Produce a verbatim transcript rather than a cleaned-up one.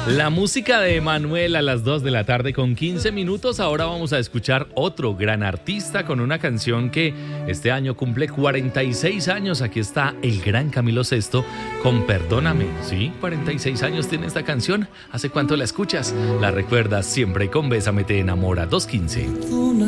La música de Manuel a las dos de la tarde con quince minutos. Ahora vamos a escuchar otro gran artista con una canción que este año cumple cuarenta y seis años. Aquí está el gran Camilo Sesto con Perdóname. Sí, cuarenta y seis años tiene esta canción. ¿Hace cuánto la escuchas? La recuerdas siempre con Bésame te enamora. dos quince.